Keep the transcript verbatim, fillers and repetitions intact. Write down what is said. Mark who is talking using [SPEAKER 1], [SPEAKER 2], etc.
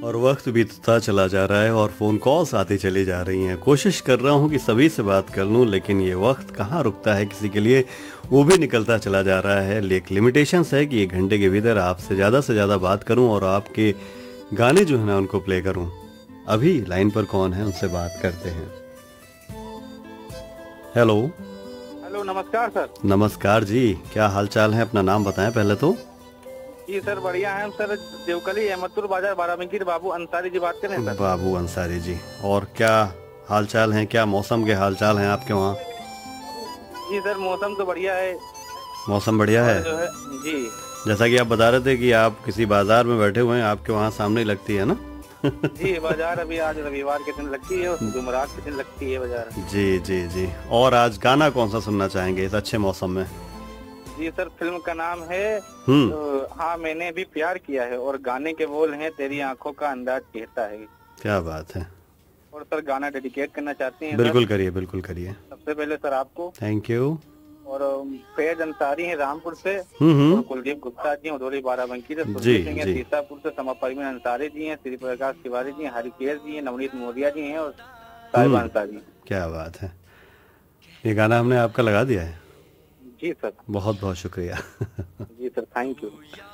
[SPEAKER 1] और वक्त बीतता चला जा रहा है और फ़ोन कॉल्स आती चली जा रही हैं। कोशिश कर रहा हूँ कि सभी से बात कर लूँ, लेकिन ये वक्त कहाँ रुकता है किसी के लिए, वो भी निकलता चला जा रहा है। एक लिमिटेशंस है कि एक घंटे के भीतर आपसे ज़्यादा से ज़्यादा बात करूँ और आपके गाने जो है ना उनको प्ले करूँ। अभी लाइन पर कौन है, उनसे बात करते हैं। हेलो।
[SPEAKER 2] हेलो, नमस्कार सर।
[SPEAKER 1] नमस्कार जी, क्या हाल चाल है? अपना नाम बताएं पहले तो।
[SPEAKER 2] जी सर, बढ़िया है। हम सर देवकली अहमदपुर बाजार बाराबंकी से बाबू अंसारी जी बात कर रहे हैं सर।
[SPEAKER 1] बाबू अंसारी जी, और क्या हाल चाल हैं? क्या मौसम के हाल चाल हैं आपके वहाँ?
[SPEAKER 2] जी सर, मौसम तो बढ़िया है।
[SPEAKER 1] मौसम बढ़िया
[SPEAKER 2] और
[SPEAKER 1] है।
[SPEAKER 2] जो है जी
[SPEAKER 1] जैसा कि आप बता रहे थे कि आप किसी बाजार में बैठे हुए हैं, आपके वहाँ सामने ही लगती है ना?
[SPEAKER 2] जी, बाजार अभी आज रविवार के दिन लगती है और जुमेरात के दिन लगती है बाजार।
[SPEAKER 1] जी जी जी। और आज गाना कौन सा सुनना चाहेंगे इस अच्छे मौसम में?
[SPEAKER 2] जी सर, फिल्म का नाम है
[SPEAKER 1] हम्म।
[SPEAKER 2] तो, हाँ मैंने भी प्यार किया है, और गाने के बोल हैं तेरी आंखों का अंदाज कहता है।
[SPEAKER 1] क्या बात है।
[SPEAKER 2] और सर गाना डेडिकेट करना चाहते हैं
[SPEAKER 1] बिल्कुल
[SPEAKER 2] सर।
[SPEAKER 1] करिए, बिल्कुल करिए।
[SPEAKER 2] सबसे पहले सर आपको,
[SPEAKER 1] थैंक यू।
[SPEAKER 2] और फैज अंसारी हैं रामपुर से,
[SPEAKER 1] हम्म
[SPEAKER 2] और
[SPEAKER 1] हम्म।
[SPEAKER 2] कुलदीप गुप्ता जी उदौली बाराबंकी से,
[SPEAKER 1] जी
[SPEAKER 2] सुरजीत सिंह है
[SPEAKER 1] जी
[SPEAKER 2] सीतापुर से, समा परवीन अंसारी जी हैं, श्री प्रकाश तिवारी जी हैं, हरिकेश जी हैं, नवनीत मौर्या जी हैं, और साहिबा
[SPEAKER 1] हम्म।
[SPEAKER 2] अंसारी।
[SPEAKER 1] क्या बात है। ये गाना हमने आपका लगा दिया है।
[SPEAKER 2] जी सर।
[SPEAKER 1] बहुत बहुत शुक्रिया।
[SPEAKER 2] जी सर, थैंक यू।